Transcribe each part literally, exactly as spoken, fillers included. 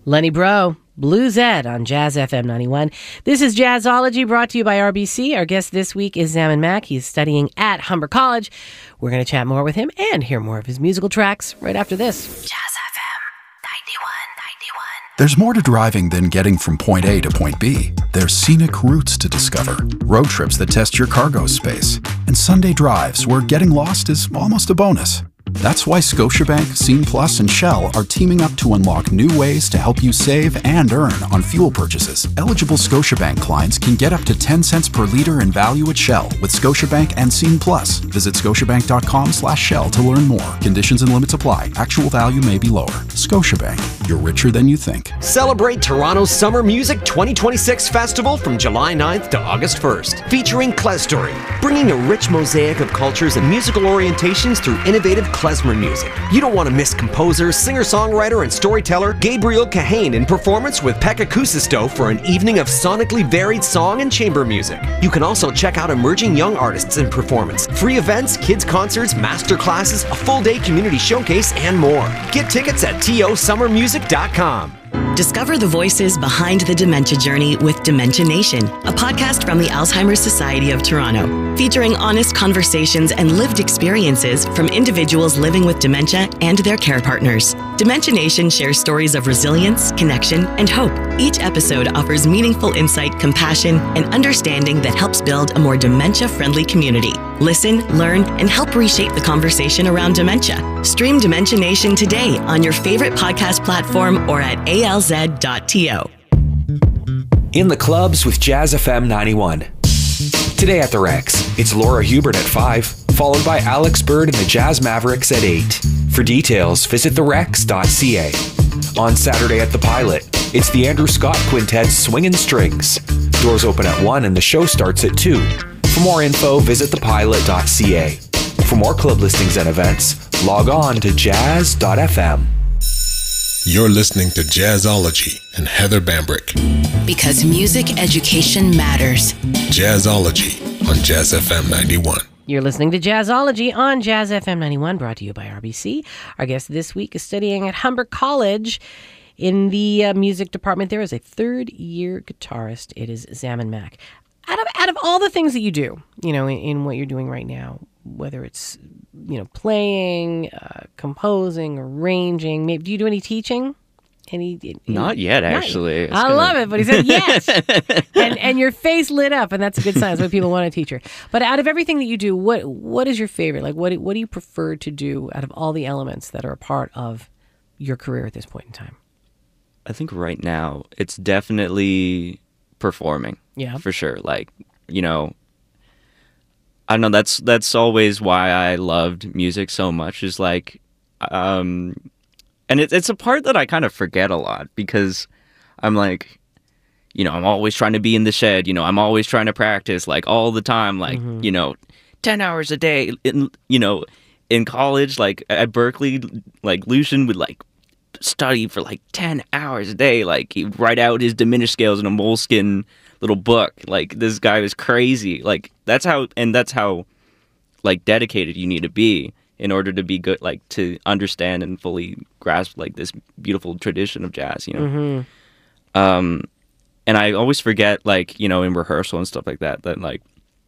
Lenny Bro, Blues Ed on Jazz F M ninety-one. This is Jazzology, brought to you by R B C. Our guest this week is Zaman Mac. He's studying at Humber College. We're going to chat more with him and hear more of his musical tracks right after this. Jazz F M ninety-one ninety-one. There's more to driving than getting from point A to point B. There's scenic routes to discover, road trips that test your cargo space, and Sunday drives where getting lost is almost a bonus. That's why Scotiabank, Scene Plus, and Shell are teaming up to unlock new ways to help you save and earn on fuel purchases. Eligible Scotiabank clients can get up to ten cents per liter in value at Shell with Scotiabank and Scene Plus. Visit scotiabank.com slash Shell to learn more. Conditions and limits apply. Actual value may be lower. Scotiabank. You're richer than you think. Celebrate Toronto's Summer Music twenty twenty-six Festival from July ninth to August first, featuring Klezstory, bringing a rich mosaic of cultures and musical orientations through innovative klezmer music. You don't want to miss composer, singer-songwriter, and storyteller Gabriel Kahane in performance with Pekka Kuusisto for an evening of sonically varied song and chamber music. You can also check out emerging young artists in performance, free events, kids concerts, master classes, a full-day community showcase, and more. Get tickets at T O summer music dot com. Discover the voices behind the dementia journey with Dementia Nation, a podcast from the Alzheimer's Society of Toronto, featuring honest conversations and lived experiences from individuals living with dementia and their care partners. Dementia Nation shares stories of resilience, connection, and hope. Each episode offers meaningful insight, compassion, and understanding that helps build a more dementia-friendly community. Listen, learn, and help reshape the conversation around dementia. Stream Dementia Nation today on your favorite podcast platform or at A L Z dot T O. In the clubs with Jazz F M ninety-one. Today at the Rex, it's Laura Hubert at five, followed by Alex Bird and the Jazz Mavericks at eight. For details, visit the rex dot c a. On Saturday at the Pilot, it's the Andrew Scott Quintet's Swingin' Strings. Doors open at one and the show starts at two. For more info, visit the pilot dot c a. For more club listings and events, log on to jazz dot f m. You're listening to Jazzology and Heather Bambrick. Because music education matters. Jazzology on Jazz F M ninety-one. You're listening to Jazzology on Jazz F M ninety-one, brought to you by R B C. Our guest this week is studying at Humber College in the uh, music department. There is a third-year guitarist. It is Zaman Mac. Out of out of all the things that you do, you know, in, in what you're doing right now, whether it's, you know, playing, uh, composing, arranging, maybe do you do any teaching? Any? any Not yet, actually. Not, I gonna... love it, but he said yes, and and your face lit up, and that's a good sign. That's what people want a teacher. But out of everything that you do, what what is your favorite? Like, what what do you prefer to do out of all the elements that are a part of your career at this point in time? I think right now it's definitely performing. Yeah, for sure. Like, you know, I don't know. That's that's always why I loved music so much. Is like, um, and it, it's a part that I kind of forget a lot because I'm like, you know, I'm always trying to be in the shed. You know, I'm always trying to practice like all the time. Like, mm-hmm. you know, ten hours a day. In, you know, in college, like at Berkeley, like Lucian would like study for like ten hours a day. Like he'd write out his diminished scales in a Moleskine little book. Like this guy was crazy. Like that's how, and that's how like dedicated you need to be in order to be good, like to understand and fully grasp like this beautiful tradition of jazz, you know? Mm-hmm. Um, and I always forget, like, you know, in rehearsal and stuff like that, that like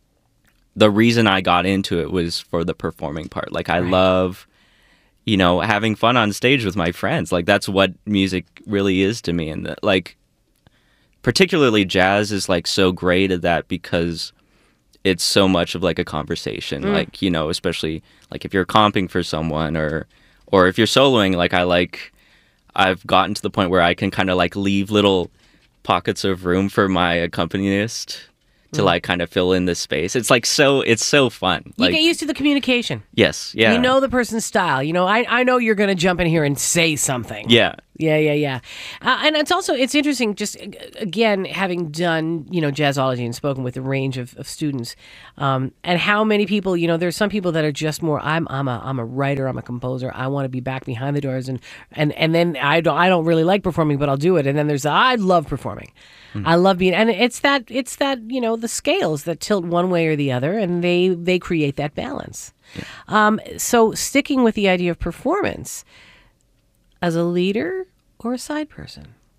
the reason I got into it was for the performing part. Like I right. love, you know, having fun on stage with my friends. Like that's what music really is to me. And the, like, particularly jazz is like so great at that because it's so much of like a conversation. Mm. Like, you know, especially like if you're comping for someone or or if you're soloing, like I like I've gotten to the point where I can kind of like leave little pockets of room for my accompanist to mm. like kind of fill in this space. It's like so it's so fun. You like, get used to the communication. Yes, yeah. You know the person's style. You know, I I know you're going to jump in here and say something. Yeah. Yeah, yeah, yeah. Uh, and it's also, it's interesting just, again, having done, you know, jazzology and spoken with a range of, of students um, and how many people, you know, there's some people that are just more, I'm I'm a I'm a writer, I'm a composer, I want to be back behind the doors and, and, and then I don't, I don't really like performing, but I'll do it. And then there's, I love performing. Mm-hmm. I love being, and it's that, it's that, you know, the scales that tilt one way or the other and they, they create that balance. Yeah. Um, so sticking with the idea of performance, as a leader or a side person?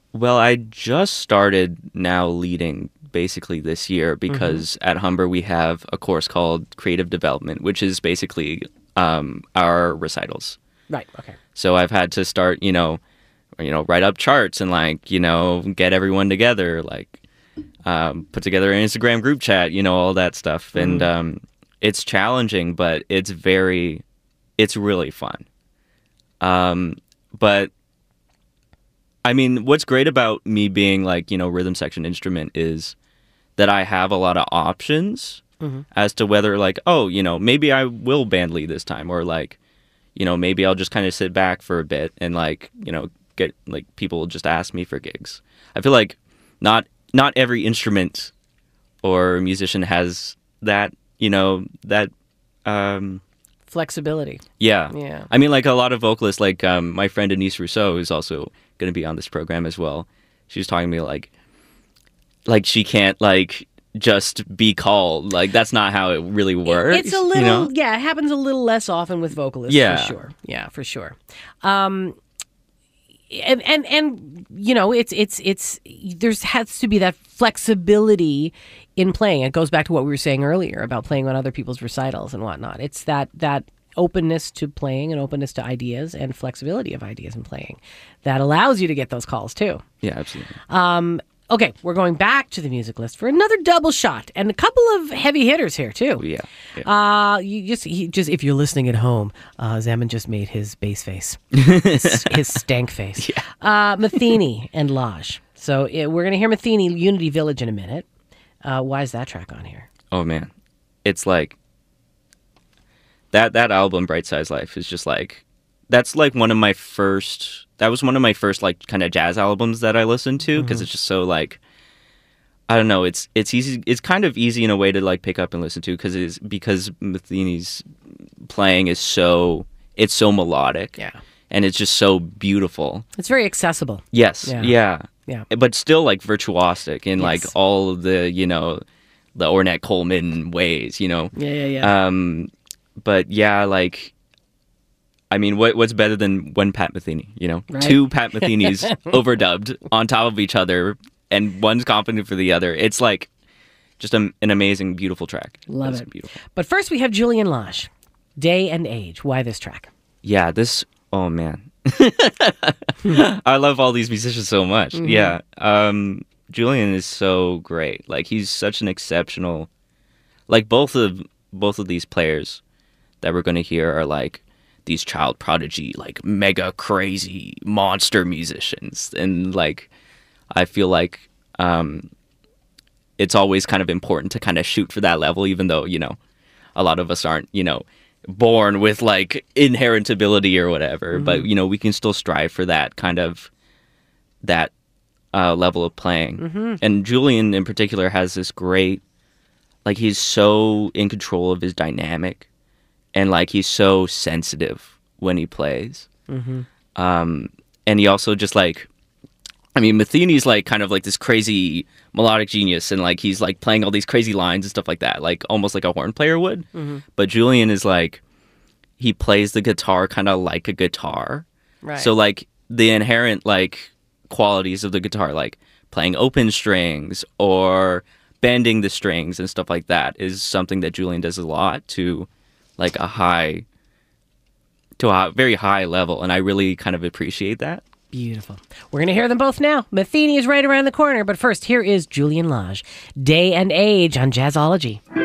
Well, I just started now leading basically this year because mm-hmm. at Humber we have a course called Creative Development, which is basically um, our recitals. Right. Okay. So I've had to start, you know, you know, write up charts and like, you know, get everyone together, like um, put together an Instagram group chat, you know, all that stuff. Mm-hmm. And um, it's challenging, but it's very, it's really fun. Um, but I mean, what's great about me being like, you know, rhythm section instrument is that I have a lot of options mm-hmm. as to whether like, oh, you know, maybe I will band lead this time, or like, you know, maybe I'll just kind of sit back for a bit and like, you know, get like people will just ask me for gigs. I feel like not not every instrument or musician has that, you know, that um flexibility. Yeah. Yeah. I mean, like a lot of vocalists, like um, my friend Denise Rousseau, who's also going to be on this program as well. She was talking to me like, like she can't like just be called. Like that's not how it really works. It's a little, you know? yeah, it happens a little less often with vocalists. Yeah. For sure. Yeah, for sure. Um, and, and, and, you know, it's, it's, it's, there's has to be that flexibility in playing. It goes back to what we were saying earlier about playing on other people's recitals and whatnot. It's that, that openness to playing and openness to ideas and flexibility of ideas and playing that allows you to get those calls too. Yeah, absolutely. Um, okay, we're going back to the music list for another double shot and a couple of heavy hitters here too. Yeah. yeah. Uh, you just, he just if you're listening at home, uh, Zaman just made his bass face, his, his stank face. Yeah. Uh, Matheny and Lodge. So it, we're going to hear Matheny, Unity Village in a minute. Uh, why is that track on here? Oh man, it's like that that album, Bright Size Life, is just like that's like one of my first. That was one of my first like kind of jazz albums that I listened to because mm-hmm. it's just so like I don't know. It's it's easy. It's kind of easy in a way to like pick up and listen to because it's because Matheny's playing is so it's so melodic. Yeah. And it's just so beautiful. It's very accessible. Yes. Yeah. Yeah. yeah. But still like virtuosic in yes. like all of the, you know, the Ornette Coleman ways, you know. Yeah, yeah, yeah. Um, but yeah, like, I mean, what what's better than one Pat Metheny, you know? Right. Two Pat Methenys overdubbed on top of each other and one's competent for the other. It's like just a, an amazing, beautiful track. Love That's it. Beautiful. But first we have Julian Lage, Day and Age. Why this track? Yeah, this... Oh, man. I love all these musicians so much. Mm-hmm. Yeah. Um, Julian is so great. Like, he's such an exceptional... Like, both of both of these players that we're going to hear are, like, these child prodigy, like, mega crazy monster musicians. And, like, I feel like um, it's always kind of important to kind of shoot for that level, even though, you know, a lot of us aren't, you know... born with like inherent ability or whatever, mm-hmm. but you know we can still strive for that kind of that uh, level of playing. Mm-hmm. And Julian in particular has this great, like he's so in control of his dynamic, and like he's so sensitive when he plays. Mm-hmm. Um, and he also just like, I mean, Metheny's like kind of like this crazy melodic genius, and like he's like playing all these crazy lines and stuff like that, like almost like a horn player would. Mm-hmm. But Julian is like, he plays the guitar kind of like a guitar. Right. So like the inherent like qualities of the guitar, like playing open strings or bending the strings and stuff like that, is something that Julian does a lot to like a high, to a very high level, and I really kind of appreciate that. Beautiful. We're going to hear them both now. Matheny is right around the corner, but first, here is Julian Lage, Day and Age on Jazzology.